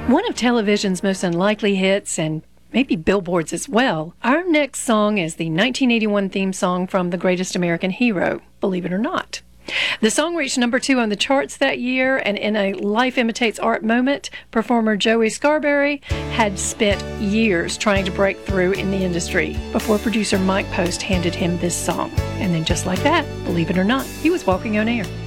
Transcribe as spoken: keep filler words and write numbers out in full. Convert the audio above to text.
One of television's most unlikely hits, and maybe Billboard's as well, our next song is the nineteen eighty-one theme song from The Greatest American Hero, believe it or not. The song reached number two on the charts that year, and in a Life Imitates Art moment, performer Joey Scarberry had spent years trying to break through in the industry before producer Mike Post handed him this song. And then just like that, believe it or not, he was walking on air.